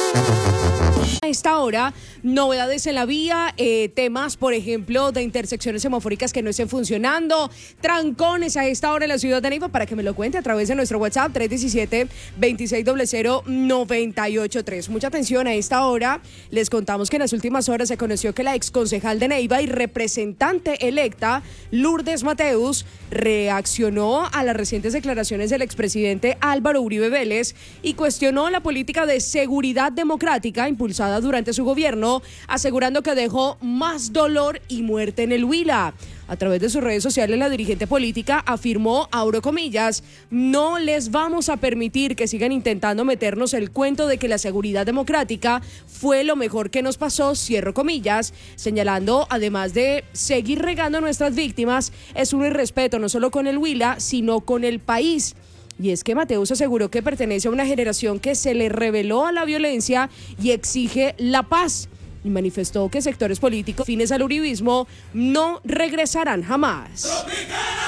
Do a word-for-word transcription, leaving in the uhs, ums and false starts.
A esta hora, novedades en la vía, eh, temas, por ejemplo, de intersecciones semafóricas que no estén funcionando, trancones a esta hora en la ciudad de Neiva, para que me lo cuente a través de nuestro WhatsApp tres uno siete, dos seis cero cero, nueve ocho tres. Mucha atención a esta hora, les contamos que en las últimas horas se conoció que la exconcejal de Neiva y representante electa, Lourdes Mateus, reaccionó a las recientes declaraciones del expresidente Álvaro Uribe Vélez y cuestionó la política de seguridad democrática impulsada durante su gobierno, asegurando que dejó más dolor y muerte en el Huila. A través de sus redes sociales, la dirigente política afirmó, abro comillas, no les vamos a permitir que sigan intentando meternos el cuento de que la seguridad democrática fue lo mejor que nos pasó, cierro comillas, señalando, además de seguir regando a nuestras víctimas, es un irrespeto no solo con el Huila, sino con el país. Y es que Mateus aseguró que pertenece a una generación que se le rebeló a la violencia y exige la paz. Y manifestó que sectores políticos afines al uribismo no regresarán jamás.